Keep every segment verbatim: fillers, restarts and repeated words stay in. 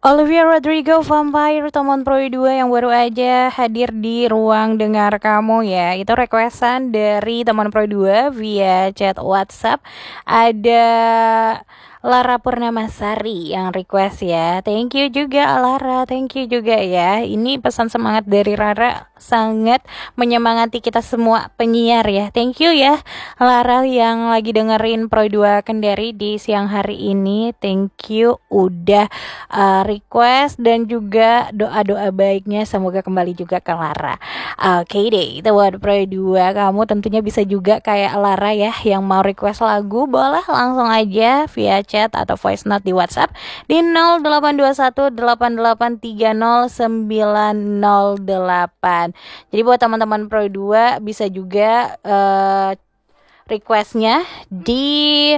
Olivia Rodrigo Vampire teman Pro dua yang baru aja hadir di ruang dengar kamu ya. Itu requestan dari teman Pro dua via chat WhatsApp. Ada Lara Purnamasari yang request ya. Thank you juga Lara, thank you juga ya. Ini pesan semangat dari Rara sangat menyemangati kita semua penyiar ya. Thank you ya Lara yang lagi dengerin Pro dua Kendari di siang hari ini. Thank you udah uh, request dan juga doa-doa baiknya semoga kembali juga ke Lara. Oke okay deh, itu buat Pro dua. Kamu tentunya bisa juga kayak Lara ya yang mau request lagu, boleh langsung aja via chat atau voice note di WhatsApp di nol delapan dua satu delapan delapan tiga nol sembilan nol delapan. Jadi buat teman-teman Pro dua bisa juga uh, requestnya di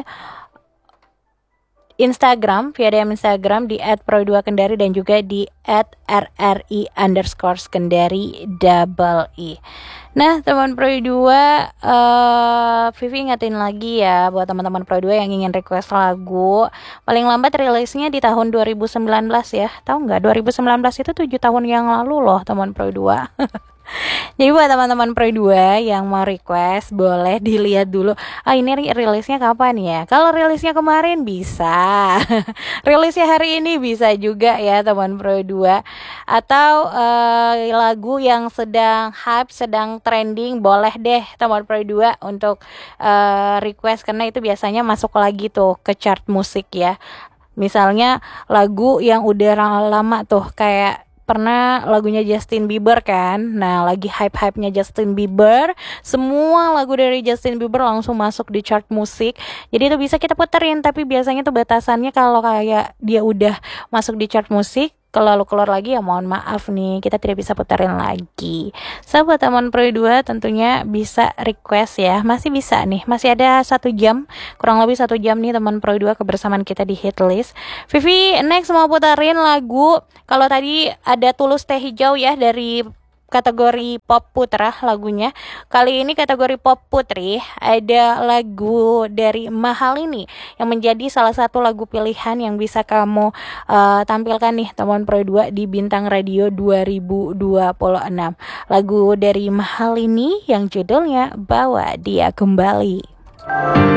Instagram, via D M Instagram di et pro dua kendari dan juga di et r r i underscore kendari double i. Nah teman Pro dua, uh, Vivi ingetin lagi ya buat teman-teman Pro dua yang ingin request lagu, paling lambat rilisnya di tahun dua ribu sembilan belas ya. Tahu nggak, dua ribu sembilan belas itu tujuh tahun yang lalu loh teman Pro dua. Jadi buat teman-teman Pro dua yang mau request boleh dilihat dulu, ah ini rilisnya kapan ya. Kalau rilisnya kemarin bisa, rilisnya hari ini bisa juga ya teman Pro dua. Atau uh, lagu yang sedang hype, sedang trending, boleh deh teman Pro dua untuk uh, request, karena itu biasanya masuk lagi tuh ke chart musik ya. Misalnya lagu yang udah lama tuh, kayak pernah lagunya Justin Bieber kan. Nah lagi hype-hypenya Justin Bieber, semua lagu dari Justin Bieber langsung masuk di chart musik. Jadi itu bisa kita puterin, tapi biasanya tuh batasannya kalau kayak dia udah masuk di chart musik, kalau lalu keluar lagi ya mohon maaf nih, kita tidak bisa puterin lagi. Sahabat teman Pro dua tentunya bisa request ya, masih bisa nih, masih ada satu jam, kurang lebih satu jam nih teman Pro dua kebersamaan kita di hit list. Vivi next mau puterin lagu, kalau tadi ada Tulus Teh Hijau ya dari kategori pop putra lagunya. Kali ini kategori pop putri ada lagu dari Mahal ini yang menjadi salah satu lagu pilihan yang bisa kamu uh, tampilkan nih teman Pro dua di Bintang Radio dua ribu dua puluh enam. Lagu dari Mahal ini yang judulnya Bawa Dia Kembali.